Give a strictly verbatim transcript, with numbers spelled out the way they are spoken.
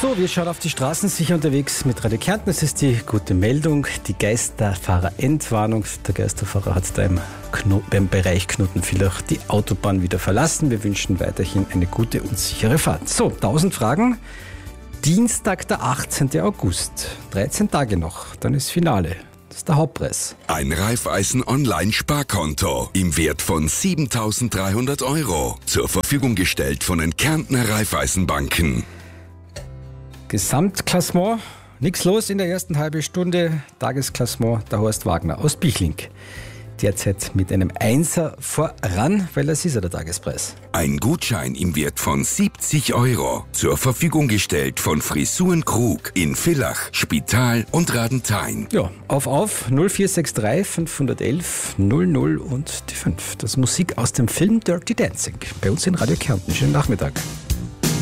So, wir schauen auf die Straßen, sicher unterwegs mit Radio Kärnten. Das ist die gute Meldung, die Geisterfahrer-Entwarnung. Der Geisterfahrer hat da im, Kno- beim Bereich Knotenvillach die Autobahn wieder verlassen. Wir wünschen weiterhin eine gute und sichere Fahrt. So, tausend Fragen. Dienstag, der achtzehnten August. dreizehn Tage noch, dann ist Finale. Das ist der Hauptpreis. Ein Raiffeisen-Online-Sparkonto im Wert von siebentausenddreihundert Euro. Zur Verfügung gestellt von den Kärntner Raiffeisenbanken. Gesamtklassement, nichts los in der ersten halben Stunde. Tagesklassement, der Horst Wagner aus Bichling. Derzeit mit einem Einser voran, weil das ist ja der Tagespreis. Ein Gutschein im Wert von siebzig Euro. Zur Verfügung gestellt von Frisuren Krug in Villach, Spital und Radenthein. Ja, auf, auf, null vier sechs drei fünf eins eins null null und die fünf. Das ist Musik aus dem Film Dirty Dancing. Bei uns in Radio Kärnten. Schönen Nachmittag.